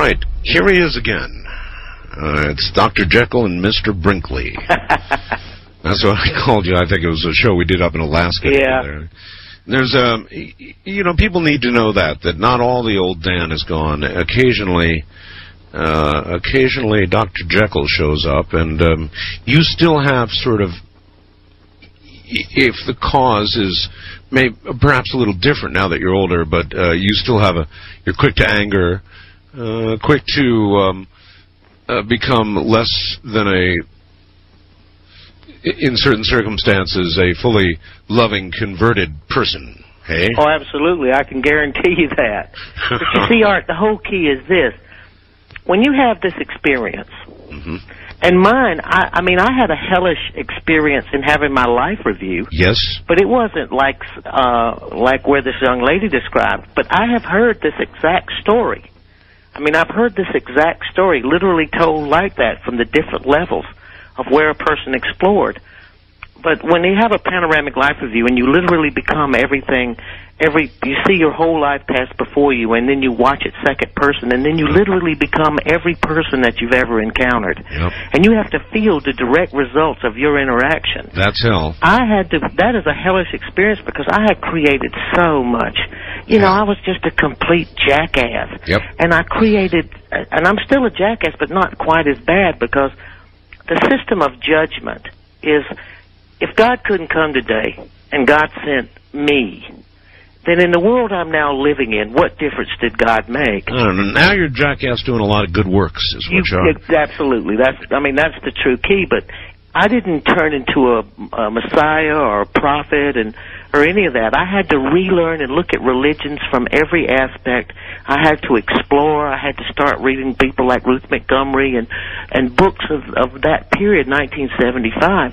right, here he is again. It's Dr. Jekyll and Mr. Brinkley. That's what I called you. I think it was a show we did up in Alaska. Yeah. There's, people need to know that not all the old Dan is gone. Occasionally Dr. Jekyll shows up, and you still have sort of, if the cause is perhaps a little different now that you're older, but you still have you're quick to anger, quick to become less than in certain circumstances, a fully loving, converted person. Hey? Oh, absolutely. I can guarantee you that. But you see, Art, the whole key is this. When you have this experience, and mine, I mean, I had a hellish experience in having my life review. Yes. But it wasn't like where this young lady described. But I have heard this exact story. I mean, I've heard this exact story literally told like that from the different levels of where a person explored. But when you have a panoramic life review and you literally become everything, you see your whole life pass before you, and then you watch it second person, and then you literally become every person that you've ever encountered. Yep. And you have to feel the direct results of your interaction. That's hell. That is a hellish experience because I had created so much. You know, I was just a complete jackass. Yep. And I created, and I'm still a jackass, but not quite as bad, because the system of judgment is, if God couldn't come today and God sent me, then in the world I'm now living in, what difference did God make? I don't know. Now you're jackass doing a lot of good works, is what you are. Absolutely. That's the true key. But I didn't turn into a Messiah or a prophet or any of that. I had to relearn and look at religions from every aspect. I had to explore. I had to start reading people like Ruth Montgomery and books of that period, 1975,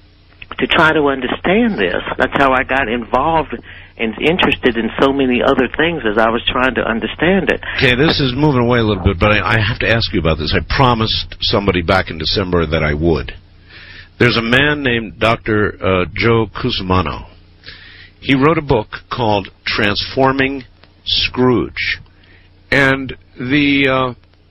to try to understand this. That's how I got involved and interested in so many other things as I was trying to understand it. Okay, this is moving away a little bit, but I have to ask you about this. I promised somebody back in December that I would. There's a man named Dr. Joe Cusumano. He wrote a book called Transforming Scrooge. And the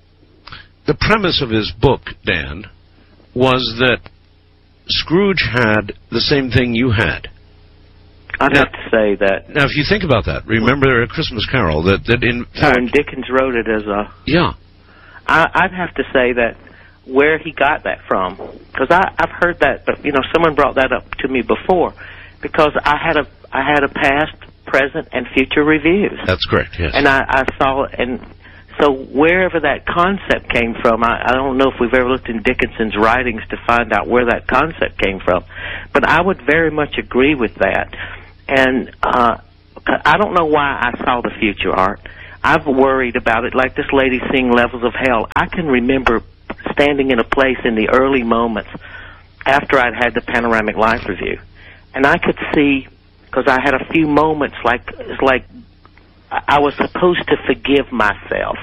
premise of his book, Dan, was that Scrooge had the same thing you had. I'd have to say that. Now, if you think about that, remember A Christmas Carol, that in fact... and Dickens wrote it as a... Yeah. I'd have to say that where he got that from, because I've heard that, but, someone brought that up to me before, because I had a past, present, and future reviews. That's correct, yes. And I saw, and so wherever that concept came from, I don't know if we've ever looked in Dickinson's writings to find out where that concept came from, but I would very much agree with that. And I don't know why I saw the future, Art. I've worried about it, like this lady seeing Levels of Hell. I can remember standing in a place in the early moments after I'd had the panoramic life review, and I could see, because I had a few moments it's like I was supposed to forgive myself.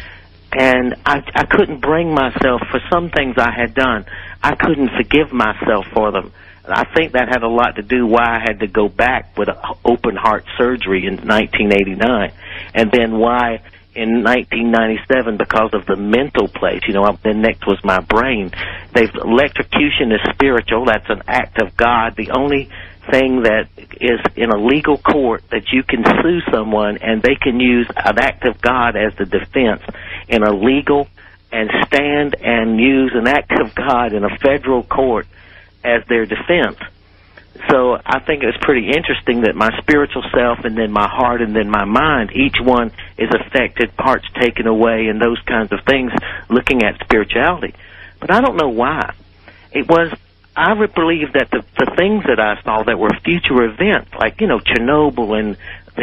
And I couldn't bring myself, for some things I had done, I couldn't forgive myself for them. I think that had a lot to do why I had to go back with open heart surgery in 1989, and then why in 1997, because of the mental place, then next was my brain. Electrocution is spiritual. That's an act of God. The only thing that is in a legal court that you can sue someone and they can use an act of God as the defense in a legal, and stand and use an act of God in a federal court as their defense. So I think it was pretty interesting that my spiritual self and then my heart and then my mind, each one is affected, parts taken away, and those kinds of things, looking at spirituality. But I don't know why. I would believe that the things that I saw that were future events, like, Chernobyl and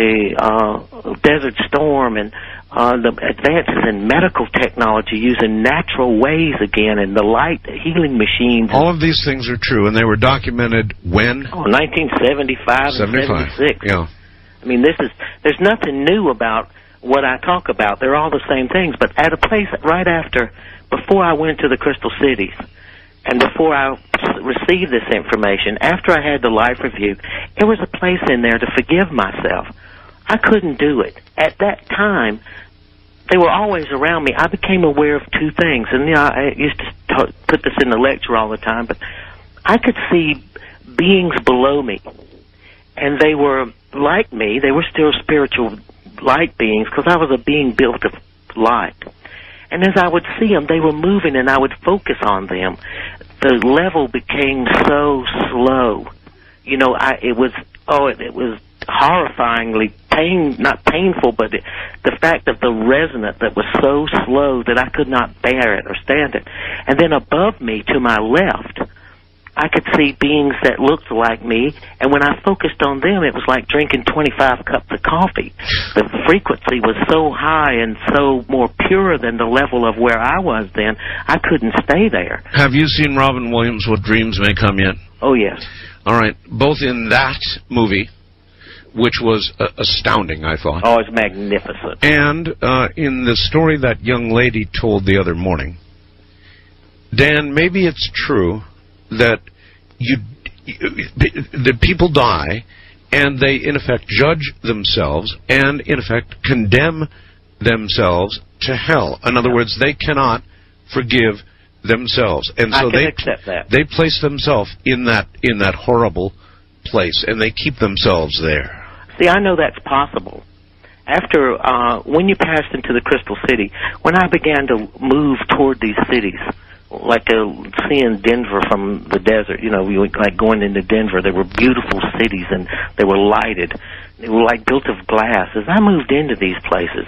the Desert Storm and the advances in medical technology using natural ways again, and the light healing machines. All of these things are true, and they were documented when? 1975 and 76. Yeah. I mean, there's nothing new about what I talk about. They're all the same things, but at a place before I went to the Crystal Cities, and before I received this information, after I had the life review, there was a place in there to forgive myself. I couldn't do it. At that time, they were always around me. I became aware of two things, and I used to put this in the lecture all the time, but I could see beings below me, and they were like me. They were still spiritual light beings, because I was a being built of light. And as I would see them, they were moving, and I would focus on them. The level became so slow. It was horrifyingly not painful, but the fact of the resonance that was so slow that I could not bear it or stand it. And then above me, to my left, I could see beings that looked like me, and when I focused on them, it was like drinking 25 cups of coffee. The frequency was so high and so more pure than the level of where I was then, I couldn't stay there. Have you seen Robin Williams' What Dreams May Come yet? Oh, yes. All right. Both in that movie, which was astounding, I thought. Oh, it's magnificent. And in the story that young lady told the other morning, Dan, maybe it's true that that people die and they, in effect, judge themselves and, in effect, condemn themselves to hell. In other words, they cannot forgive themselves, and so they place themselves in that horrible place, and they keep themselves there. See, I know that's possible. After when you passed into the Crystal City, when I began to move toward these cities, like seeing Denver from the desert, like going into Denver, there were beautiful cities and they were lighted. They were like built of glass. As I moved into these places,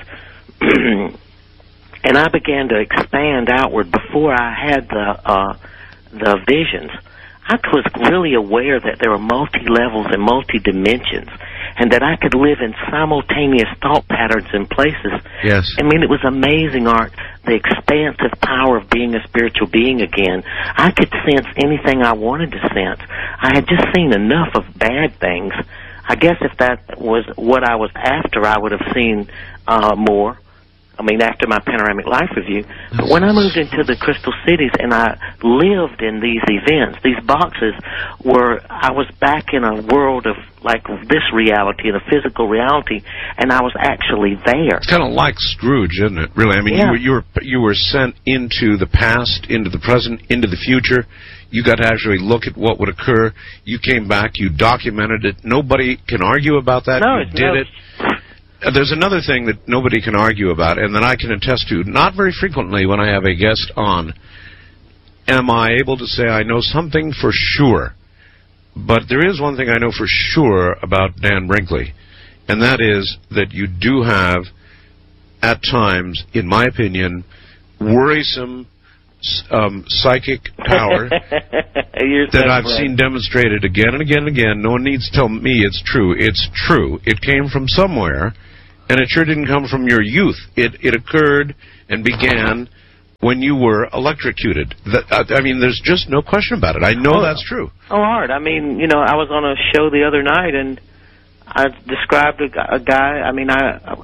and I began to expand outward before I had the visions, I was really aware that there were multi-levels and multi-dimensions, and that I could live in simultaneous thought patterns and places. Yes. I mean, it was amazing, Art, the expansive power of being a spiritual being again. I could sense anything I wanted to sense. I had just seen enough of bad things. I guess if that was what I was after, I would have seen more. I mean, after my panoramic life review. But when I moved into the Crystal Cities and I lived in these events, these boxes I was back in a world of like this reality, the physical reality, and I was actually there. It's kind of like Scrooge, isn't it? Really, I mean, yeah. you were sent into the past, into the present, into the future. You got to actually look at what would occur. You came back, you documented it. Nobody can argue about that. No, you did it. There's another thing that nobody can argue about, and that I can attest to, not very frequently when I have a guest on, am I able to say I know something for sure. But there is one thing I know for sure about Dan Brinkley, and that is that you do have, at times, in my opinion, worrisome psychic power that I've seen demonstrated again and again and again. No one needs to tell me it's true. It's true. It came from somewhere, and it sure didn't come from your youth. It occurred and began when you were electrocuted. I mean, there's just no question about it. I know that's true. Oh, Art. I mean, I was on a show the other night, and I described a guy. I mean,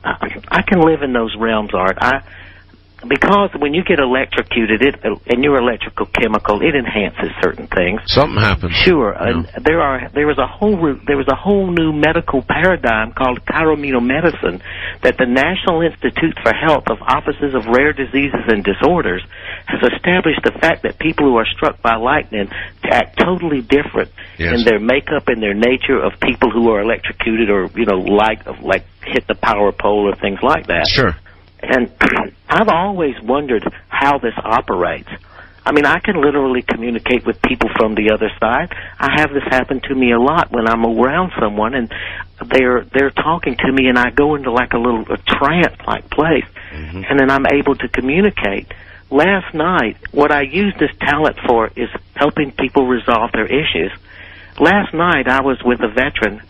I can live in those realms, Art. Because when you get electrocuted, and your electrical chemical, it enhances certain things. Something happens. Sure, and there was a whole new medical paradigm called chiromedomedicine that the National Institute for Health of Offices of Rare Diseases and Disorders has established the fact that people who are struck by lightning act totally different in their makeup and their nature of people who are electrocuted or like hit the power pole or things like that. Sure. And I've always wondered how this operates. I mean, I can literally communicate with people from the other side. I have this happen to me a lot when I'm around someone and they're talking to me, and I go into like a trance-like place, and then I'm able to communicate. Last night, what I use this talent for is helping people resolve their issues. Last night, I was with a veteran,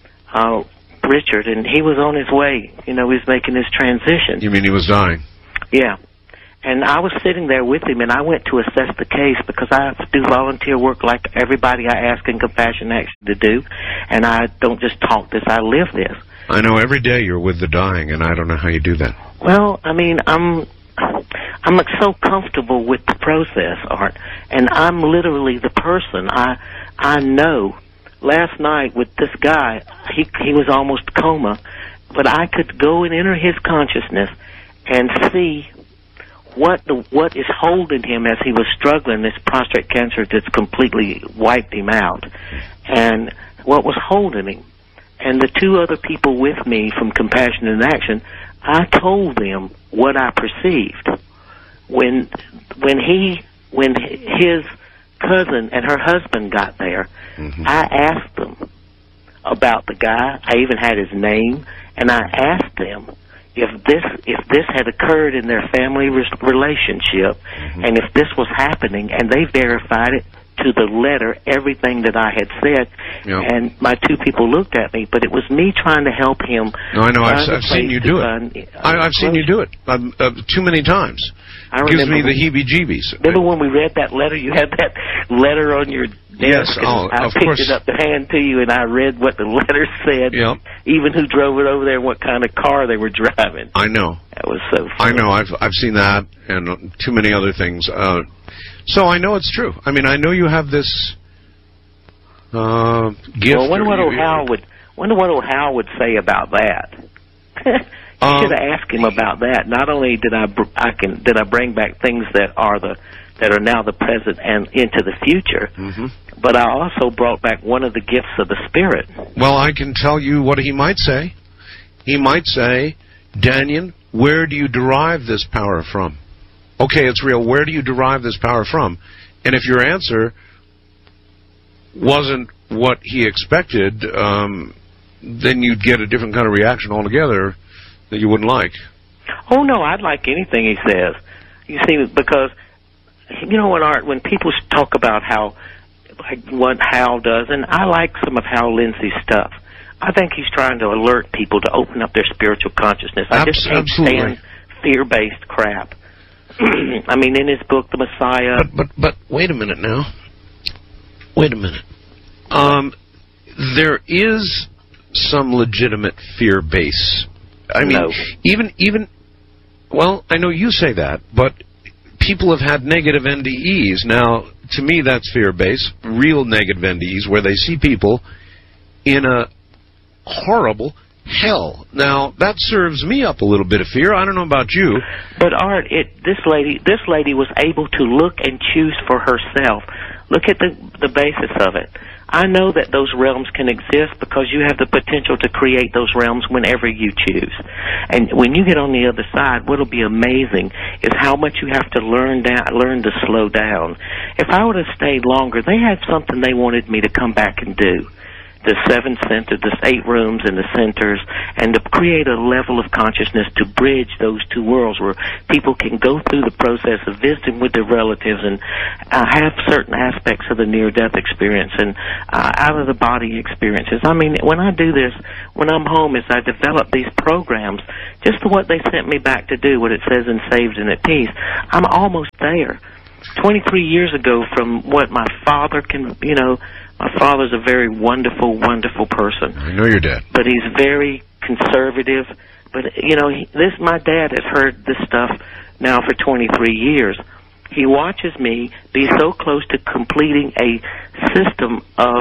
Richard, and he was on his way. He was making his transition. You mean he was dying? Yeah. And I was sitting there with him, and I went to assess the case because I do volunteer work like everybody I ask in Compassion Action to do, and I don't just talk this, I live this. I know every day you're with the dying, and I don't know how you do that. Well, I mean, I'm so comfortable with the process, Art, and I'm literally the person. I know. Last night with this guy, he was almost coma, but I could go and enter his consciousness and see what is holding him as he was struggling, this prostate cancer that's completely wiped him out, and what was holding him. And the two other people with me from Compassion in Action, I told them what I perceived. When his cousin and her husband got there, I asked them about the guy. I even had his name, and I asked them if this had occurred in their family relationship, and if this was happening, and they verified it to the letter, everything that I had said. Yep. And my two people looked at me, but it was me trying to help him. No, I know. I've seen you do it. I've seen you do it too many times. It gives me the heebie-jeebies. Remember when we read that letter? You had that letter on your desk. Yes, I picked it up to hand to you, and I read what the letter said, even who drove it over there and what kind of car they were driving. I know. That was so funny. I know. I've seen that and too many other things. So I know it's true. I mean, I know you have this gift. Well, wonder what old Hal would say about that. You should have asked him about that. Not only did I bring back things that are now the present and into the future, but I also brought back one of the gifts of the Spirit. Well, I can tell you what he might say. He might say, Danyan, where do you derive this power from? Okay, it's real. Where do you derive this power from? And if your answer wasn't what he expected, then you'd get a different kind of reaction altogether that you wouldn't like. Oh, no, I'd like anything he says. You see, because, you know what, Art, when people talk about what Hal does, and I like some of Hal Lindsey's stuff, I think he's trying to alert people to open up their spiritual consciousness. I just can't stand fear-based crap. I mean, in his book, The Messiah... But wait a minute now. Wait a minute. There is some legitimate fear base. I mean, even... Well, I know you say that, but people have had negative NDEs. Now, to me, that's fear base. Real negative NDEs, where they see people in a horrible... hell. Now, that serves me up a little bit of fear. I don't know about you. But, Art, this lady was able to look and choose for herself. Look at the basis of it. I know that those realms can exist because you have the potential to create those realms whenever you choose. And when you get on the other side, what'll be amazing is how much you have to learn to slow down. If I would have stayed longer, they had something they wanted me to come back and do. The 7 centers, the 8 rooms and the centers, and to create a level of consciousness to bridge those two worlds where people can go through the process of visiting with their relatives and have certain aspects of the near-death experience and out-of-the-body experiences. I mean, when I do this, when I'm home, as I develop these programs, just what they sent me back to do, what it says in Saved and at Peace, I'm almost there. 23 years ago from what my father can, my father's a very wonderful, wonderful person. I know your dad. But he's very conservative. But, my dad has heard this stuff now for 23 years. He watches me be so close to completing a system of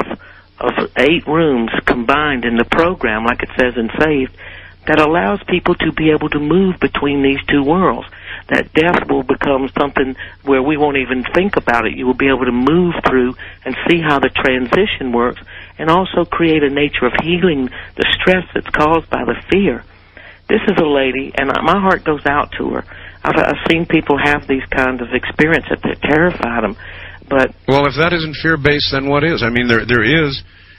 8 rooms combined in the program, like it says in Saved, that allows people to be able to move between these two worlds. That death will become something where we won't even think about it. You will be able to move through and see how the transition works and also create a nature of healing the stress that's caused by the fear. This is a lady, and my heart goes out to her. I've seen people have these kinds of experiences that terrify them. Well, if that isn't fear-based, then what is? I mean, there is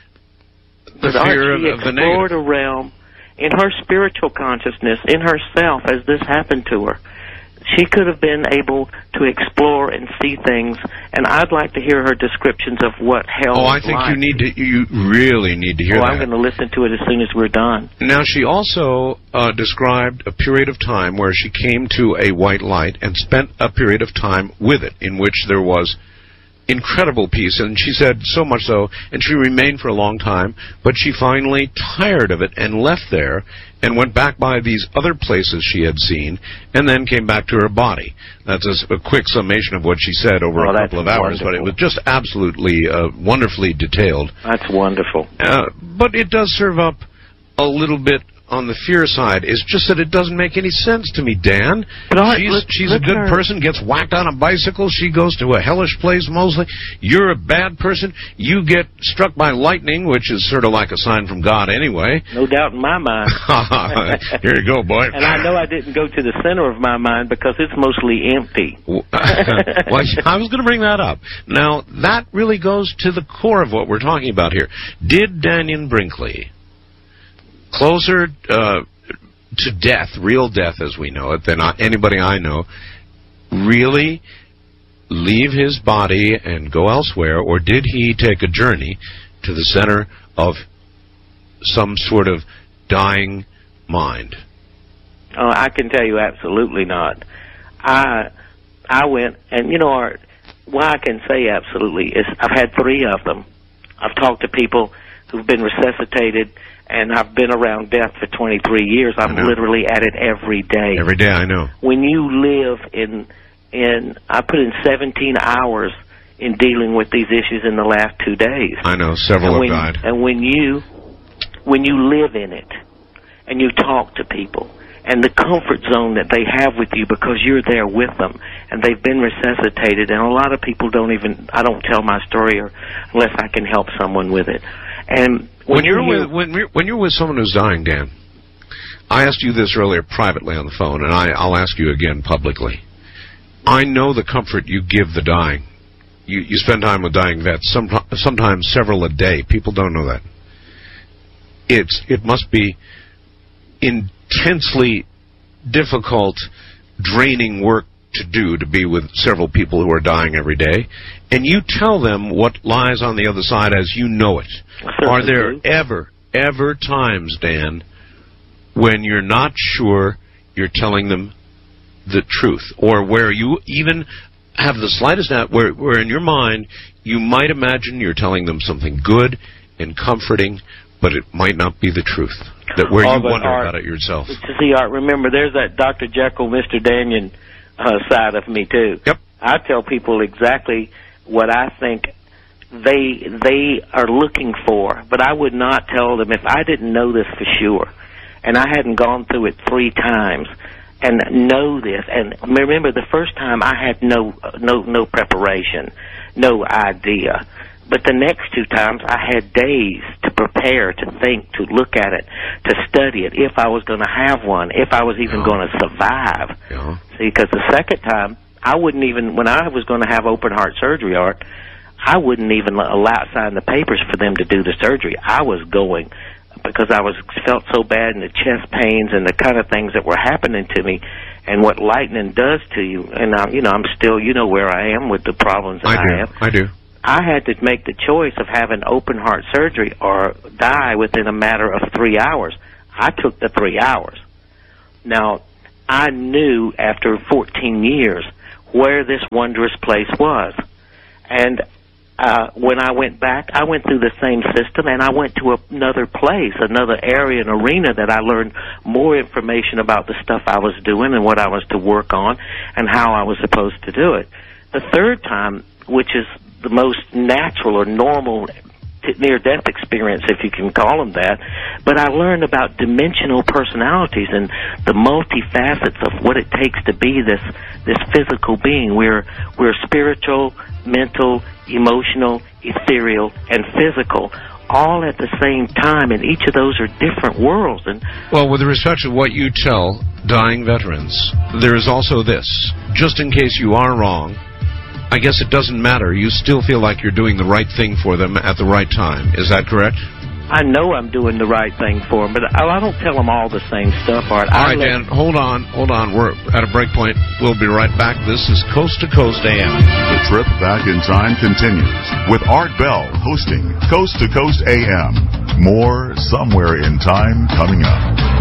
the fear of the negative. Explored a realm in her spiritual consciousness, in herself, as this happened to her. She could have been able to explore and see things, and I'd like to hear her descriptions of what hell I think like. You really need to hear that. I'm going to listen to it as soon as we're done. Now, she also described a period of time where she came to a white light and spent a period of time with it, in which there was incredible peace, and she said so much so, and she remained for a long time, but she finally tired of it and left there and went back by these other places she had seen and then came back to her body. That's a quick summation of what she said over a couple of hours, but it was just absolutely wonderfully detailed. That's wonderful. But it does serve up a little bit on the fear side. It's just that it doesn't make any sense to me, Dan. But She's a good person, gets whacked on a bicycle, she goes to a hellish place mostly. You're a bad person, you get struck by lightning, which is sort of like a sign from God anyway. No doubt in my mind. Here you go, boy. And I know I didn't go to the center of my mind because it's mostly empty. Well, I was going to bring that up. Now, that really goes to the core of what we're talking about here. Did Dannion Brinkley, closer to death, real death as we know it, than anybody I know, really leave his body and go elsewhere, or did he take a journey to the center of some sort of dying mind? Oh, I can tell you absolutely not. I went, and you know, Art, why I can say absolutely is I've had 3 of them. I've talked to people who've been resuscitated, and I've been around death for 23 years. I'm literally at it every day. Every day, I know. When you live I put in 17 hours in dealing with these issues in the last 2 days. I know, several have died. And when you live in it, and you talk to people, and the comfort zone that they have with you because you're there with them, and they've been resuscitated, and a lot of people I don't tell my story unless I can help someone with it. And when you're with someone who's dying, Dan, I asked you this earlier privately on the phone, and I'll ask you again publicly. I know the comfort you give the dying. You spend time with dying vets, sometimes several a day. People don't know that. It must be intensely difficult, draining work to do to be with several people who are dying every day, and you tell them what lies on the other side as you know it. Are there ever times, Dan, when you're not sure you're telling them the truth, or where you even have the slightest doubt, where in your mind you might imagine you're telling them something good and comforting, but it might not be the truth? That where you wonder about it yourself. See, Art, remember, there's that Dr. Jekyll, Mr. Dannion side of me, too. Yep. I tell people exactly what I think they are looking for, but I would not tell them if I didn't know this for sure, and I hadn't gone through it 3 times, and know this. And remember, the first time I had no preparation, no idea. But the next 2 times, I had days to prepare, to think, to look at it, to study it, if I was going to have one, if I was even going to survive. Yeah. See, because the second time, I wouldn't even, when I was going to have open heart surgery, Art, I wouldn't even sign the papers for them to do the surgery. I was going because I felt so bad, and the chest pains and the kind of things that were happening to me, and what lightning does to you. And I'm still, where I am with the problems that I have. I do. I had to make the choice of having open heart surgery or die within a matter of 3 hours. I took the 3 hours. Now, I knew after 14 years where this wondrous place was. And when I went back, I went through the same system, and I went to another place, another area, an arena that I learned more information about the stuff I was doing and what I was to work on and how I was supposed to do it. The third time, which is the most natural or normal near-death experience, if you can call them that, but I learned about dimensional personalities and the multifacets of what it takes to be this physical being. We're spiritual, mental, emotional, ethereal, and physical, all at the same time, and each of those are different worlds. And well, with respect to what you tell dying veterans, there is also this. Just in case you are wrong, I guess it doesn't matter. You still feel like you're doing the right thing for them at the right time. Is that correct? I know I'm doing the right thing for them, but I don't tell them all the same stuff, Art. All right, Dan, hold on. We're at a break point. We'll be right back. This is Coast to Coast AM. The trip back in time continues with Art Bell hosting Coast to Coast AM. More Somewhere in Time coming up.